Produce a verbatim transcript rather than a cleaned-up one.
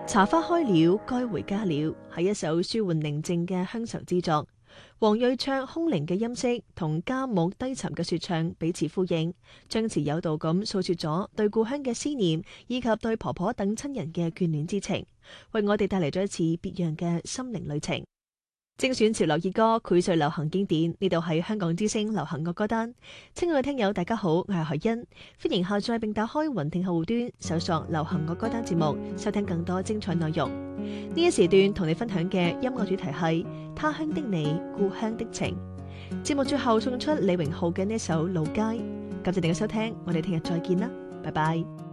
茶花開了，該回家了，係一首舒緩寧靜嘅鄉愁之作。黃銳暢空靈嘅音色同嘉木低沉嘅說唱彼此呼應，張弛有道咁訴說咗對故鄉嘅思念，以及對婆婆等親人嘅眷戀之情，為我哋帶嚟咗一次別樣嘅心靈旅程。精選潮流熱歌，膾炙流行經典，呢度係香港之聲流行樂歌單。親愛嘅聽友，大家好，我係海欣，歡迎下載並打開雲聽客戶端，搜索流行樂歌單節目，收聽更多精彩內容。呢一時段同你分享嘅音樂主題係他鄉的你，故鄉的情。節目最後送出李榮浩嘅呢首《老街》，感謝你嘅收聽，我哋聽日再見啦，拜拜。